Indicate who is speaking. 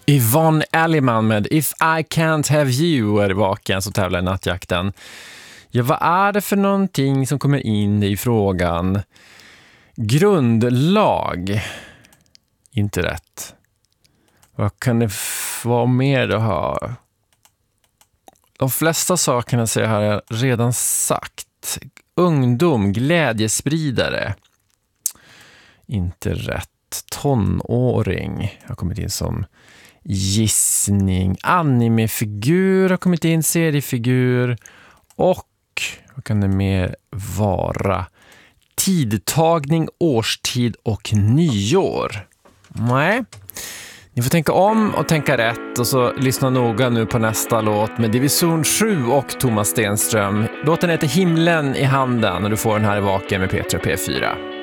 Speaker 1: Yvonne Elliman med If I Can't Have You är vaken så tävlar i nattjakten. Ja, vad är det för någonting som kommer in i frågan? Grundlag. Inte rätt. Vad kan det vara mer du har? De flesta sakerna säger jag har jag redan sagt. Ungdom, glädjespridare. Inte rätt. Tonåring har kommit in som gissning. Animefigur har kommit in, seriefigur. Och vad kan det mer vara? Tidtagning, årstid och nyår. Nej. Ni får tänka om och tänka rätt och så lyssna noga nu på nästa låt med Division 7 och Thomas Stenström. Låten heter Himlen i handen och du får den här i vaken med Petra P4.